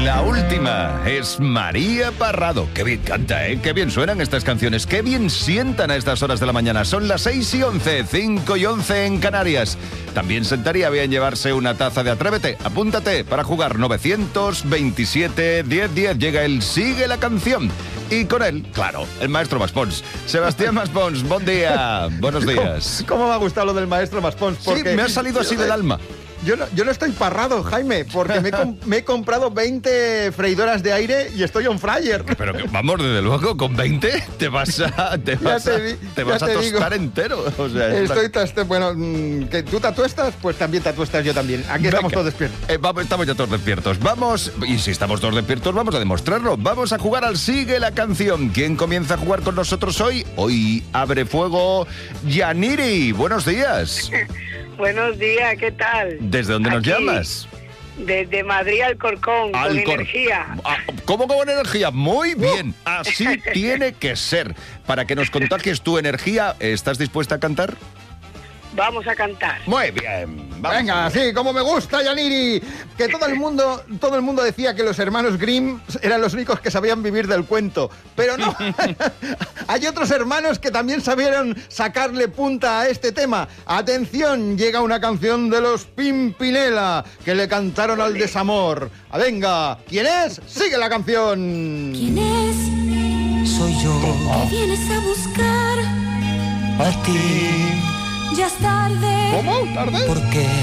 La última es María Parrado. Qué bien canta, ¿eh? Qué bien suenan estas canciones. Qué bien sientan a estas horas de la mañana. Son las 6:11, 5:11 en Canarias. También sentaría bien llevarse una taza de Atrévete. Apúntate para jugar 927-1010. Llega el Sigue la Canción. Y con él, claro, el maestro Maspons. Sebastián Maspons, buen día. Buenos días. ¿Cómo me ha gustado lo del maestro Maspons? Sí, me ha salido así del alma. Yo no estoy parrado, Jaime, porque me he comprado 20 freidoras de aire y estoy on fryer. Pero que, vamos, desde luego, con 20 te vas a tostar entero. O sea, bueno, que tú tatuestas, pues también tatuestas yo también. Aquí estamos todos despiertos. Estamos ya todos despiertos. Vamos, y si estamos todos despiertos, vamos a demostrarlo. Vamos a jugar al Sigue la Canción. ¿Quién comienza a jugar con nosotros hoy? Hoy abre fuego Yaniri. Buenos días. Buenos días, ¿qué tal? ¿Desde dónde nos llamas? Desde Madrid, Alcorcón, con energía. ¿Cómo con energía? Muy bien, así tiene que ser. Para que nos contagies tu energía, ¿estás dispuesta a cantar? Vamos a cantar. Muy bien. Venga, sí, como me gusta, Yaniri. Que todo el mundo decía que los hermanos Grimm eran los únicos que sabían vivir del cuento. Pero no. Hay otros hermanos que también sabieron sacarle punta a este tema. Atención, llega una canción de los Pimpinela que le cantaron al desamor. Venga, ¿quién es? Sigue la canción. ¿Quién es? Soy yo. ¿Qué vienes a buscar? A ti. Ya es tarde. ¿Cómo? ¿Tarde? ¿Por qué?